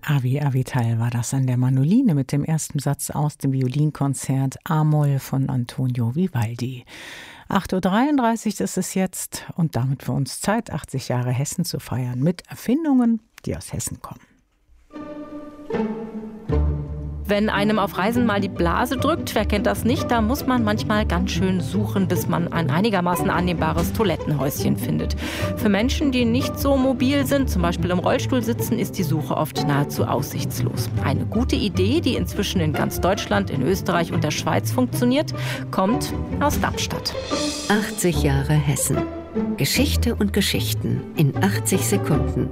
Avi Avital war das an der Mandoline mit dem ersten Satz aus dem Violinkonzert A-Moll von Antonio Vivaldi. 8.33 Uhr ist es jetzt und damit für uns Zeit, 80 Jahre Hessen zu feiern mit Erfindungen, die aus Hessen kommen. Wenn einem auf Reisen mal die Blase drückt, wer kennt das nicht, da muss man manchmal ganz schön suchen, bis man ein einigermaßen annehmbares Toilettenhäuschen findet. Für Menschen, die nicht so mobil sind, zum Beispiel im Rollstuhl sitzen, ist die Suche oft nahezu aussichtslos. Eine gute Idee, die inzwischen in ganz Deutschland, in Österreich und der Schweiz funktioniert, kommt aus Darmstadt. 80 Jahre Hessen. Geschichte und Geschichten in 80 Sekunden.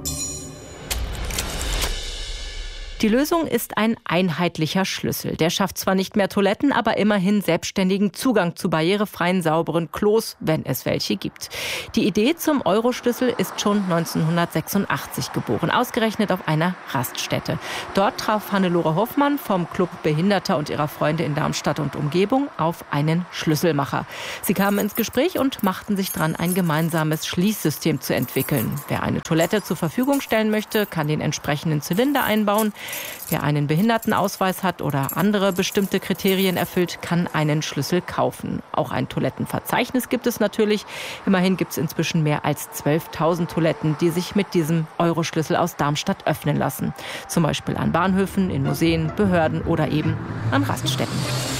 Die Lösung ist ein einheitlicher Schlüssel. Der schafft zwar nicht mehr Toiletten, aber immerhin selbstständigen Zugang zu barrierefreien, sauberen Klos, wenn es welche gibt. Die Idee zum Euro-Schlüssel ist schon 1986 geboren, ausgerechnet auf einer Raststätte. Dort traf Hannelore Hoffmann vom Club Behinderter und ihrer Freunde in Darmstadt und Umgebung auf einen Schlüsselmacher. Sie kamen ins Gespräch und machten sich dran, ein gemeinsames Schließsystem zu entwickeln. Wer eine Toilette zur Verfügung stellen möchte, kann den entsprechenden Zylinder einbauen. Wer einen Behindertenausweis hat oder andere bestimmte Kriterien erfüllt, kann einen Schlüssel kaufen. Auch ein Toilettenverzeichnis gibt es natürlich. Immerhin gibt es inzwischen mehr als 12.000 Toiletten, die sich mit diesem Euro-Schlüssel aus Darmstadt öffnen lassen. Zum Beispiel an Bahnhöfen, in Museen, Behörden oder eben an Raststätten.